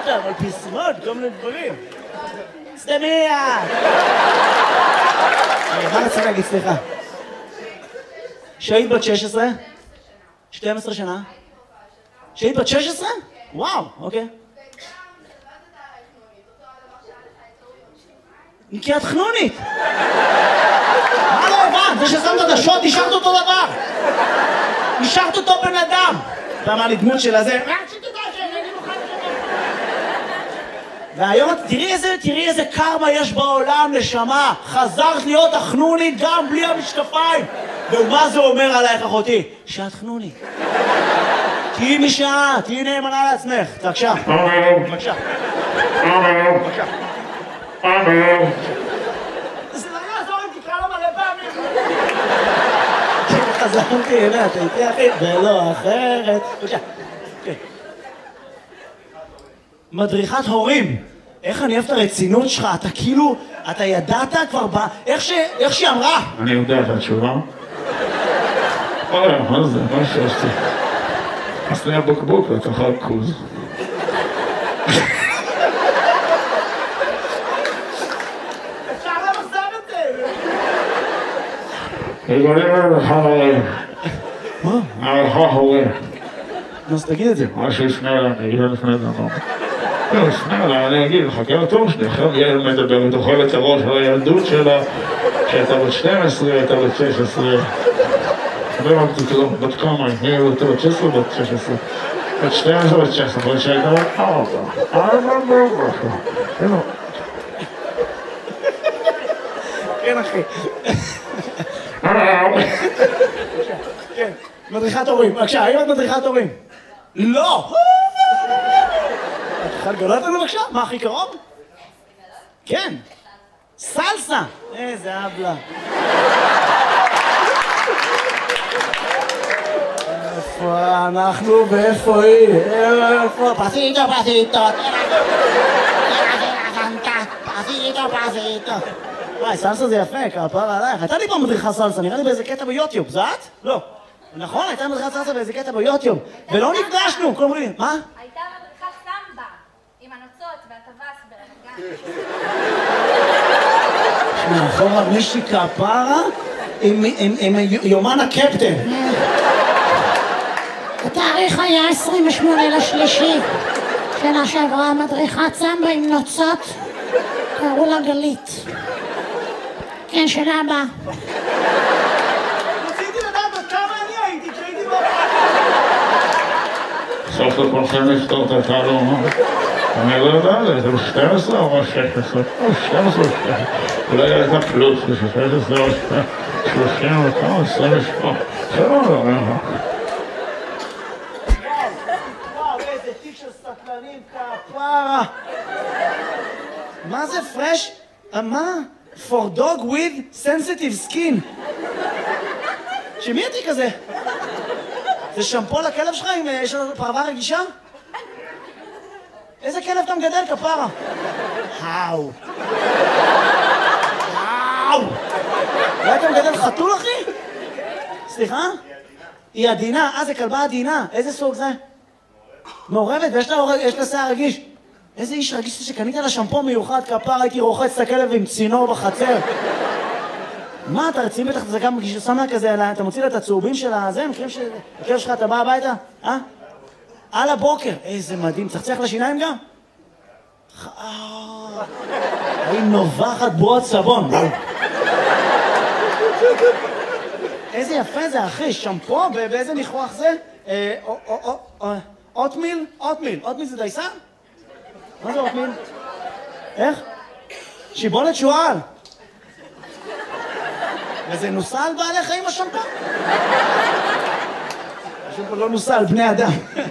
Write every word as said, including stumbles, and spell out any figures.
אותם על פרסומות, כל מיני דברים. סתמיה! מה רציתי להגיד, סליחה? שהיית בת שש עשרה? שתים עשרה שנה? שהיית בת שש עשרה? וואו, אוקיי. כי את חנונית! מה לא הבנת? זה ששמת את השוט, נשארת אותו דבר! נשארת אותו בן אדם! אתה אמר לי דמות של הזה... והיום, תראי איזה, תראי איזה קרמה יש בעולם, נשמה. חזרת להיות החנונית גם בלי המשקפיים. ומה זה אומר עלייך, אחותי? שאת חנונית. תהיי משעה, תהיי נאמנה לעצמך. בבקשה. בבקשה. בבקשה. זה לא יעזור אם תקרא לו מלא פעמים. חזרתי אליה, אתה איתי אחי, ולא אחרת. בבקשה. מדריכת הורים. איך אני אוהב את הרצינות שלך, אתה כאילו, אתה ידעת כבר ב... איך ש... איך שהיא אמרה? אני יודע את התשובה. אוי, מה זה? מה שעשתי? עשתי הבוקבוק לתוך הכוז. אפשר למחזר את זה! יגולים לך הורים. מה? לך הורים. אז תגיד את זה. מה שיפנה אליי, אני אגיד לפני דבר. לא, יפנה אליי, אני אגיד לך, כי הטוב שלי, אחר ילד מדבר, ותאכל את הראש על הילדות שלה, שהייתה בת שתים עשרה, הייתה בת שש עשרה. לא אמרתי לו, בת כמה, היא הייתה בת שש עשרה, בת שש עשרה. בת שתים עשרה, בת שש עשרה, בת שהייתה בת ארבע. ארבע, ארבע, ארבע. כן, אחי. כן, מדריכת הורים. בבקשה, האם את מדריכת הורים? לא! את יכולה לגלות לנו בבקשה? מה הכי קרוב? כן. סלסה! איזה אבלה. איפה אנחנו ואיפה היא? איפה? פסיטו, פסיטו. פסיטו, פסיטו. וואי, סלסה זה יפה, כפרה עלייך. הייתה לי פה מדריכה סלסה, נראה לי באיזה קטע ביוטיוב. זה את? לא. נכון, הייתה מדריכת סלסה באיזה קטע ביוטיוב. ולא נפגשנו, כל אומרים, מה? הייתה מדריכת סמבה, עם הנוצות והטווס ברמת גן. מאחורה מישהי כפרה עם יומן הקפטן. התאריך היה עשרים ושמונה לשלישי. שנה שעברה מדריכת סמבה עם נוצות. קראו לה גלית. כן, שנה הבאה. רציתי לדעת עוד כמה אני הייתי כשהייתי בבית. סוף לכולכם לפתור את התעלום, אה? אני לא יודע, זה ב-שתים עשרה או שש עשרה? או שתים עשרה או שתים עשרה. אולי הייתה פלוס, זה שש עשרה או שלושים וכמה, עשרים ושמונה. זה לא לא, אה? וואו, איזה תיק של סטלנים כפרה. מה זה פרש? מה? For dog with sensitive skin. שמי התיק הזה? זה שמפו לכלב שלך אם יש לו פרווה רגישה? איזה כלב אתה מגדל, כפרה? האו. האו. אולי אתה מגדל חתול, אחי? סליחה? היא עדינה. אה, זה כלבה עדינה. איזה סוג זה? מעורבת, ויש לה שיער רגיש. איזה איש רגיש שקנית לה שמפו מיוחד, כפרה, הייתי רוחץ את הכלב עם צינור בחצר. מה, אתה רציני בטח, זה גם כששם לה כזה, אתה מוציא לה את הצהובים של הזה, מכירים שהכלב שלך, אתה בא הביתה? אה? על הבוקר. איזה מדהים, צחצח לשיניים גם? היא נובחת בועות סבון. איזה יפה זה, אחי, שמפו, באיזה ניחוח זה? אוטמיל? אוטמיל. אוטמיל זה דייסה? מה זה אוטמיל? איך? שיבולת שועל. וזה נוסע על בעלי חיים השמפו? השמפו לא נוסע על בני אדם.